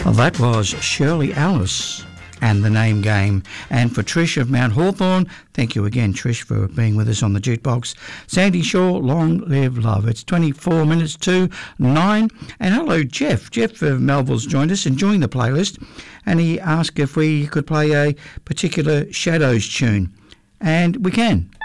Well, that was Shirley Alice and The Name Game. And for Trish of Mount Hawthorn, thank you again, Trish, for being with us on the Jukebox. Sandy Shaw, Long Live Love. It's 24 minutes to 9. And hello, Jeff. Jeff of Melville's joined us, enjoying the playlist. And he asked if we could play a particular Shadows tune. And we can.